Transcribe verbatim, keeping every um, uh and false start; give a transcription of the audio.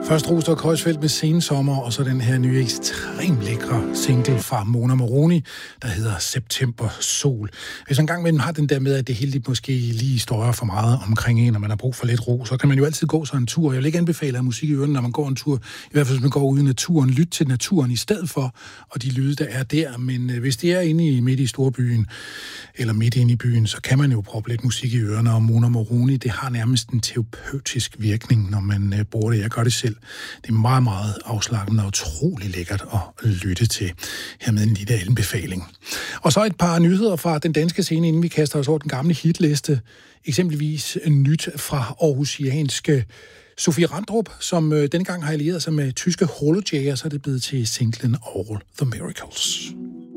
Først Rostock Kreuzfeldt med Sensommer, og så den her nye ekstremt lækre single fra Mona Moroni, der hedder September Sol. Hvis man engang med har den der med, at det hele måske lige står for meget omkring en, og man har brug for lidt ro, så kan man jo altid gå sig en tur. Jeg vil ikke anbefale at have musik i ørerne, når man går en tur. I hvert fald, hvis man går ude i naturen. Lyt til naturen i stedet for, og de lyde, der er der. Men hvis det er inde i midt i storbyen, eller midt inde i byen, så kan man jo proppe lidt musik i ørerne. Og Mona Moroni, det har nærmest en terapeutisk virkning, når man bruger det. Jeg gør det selv. Det er meget, meget afslappende og utrolig lækkert at lytte til. Hermed en lille anbefaling. Og så et par nyheder fra den danske scene, inden vi kaster os over den gamle hitliste. Eksempelvis en nyt fra aarhusianske Sofie Randrup, som øh, denne gang har allieret sig med tyske Holojager, så er det blevet til singlen All the Miracles.